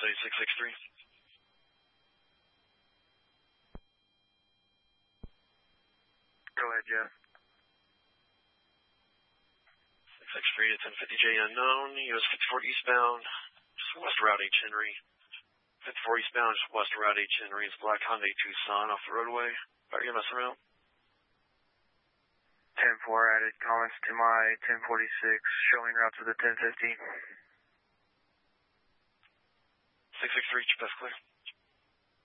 City 663. Go ahead, Jeff. 663 to 1050J unknown, US 54 eastbound, just west Route H Henry. 54 eastbound, just west Route H Henry. It's black Hyundai Tucson off the roadway. Fire EMS around. 10-4 added comments to my 1046, showing route to the 1050. 663, best clear.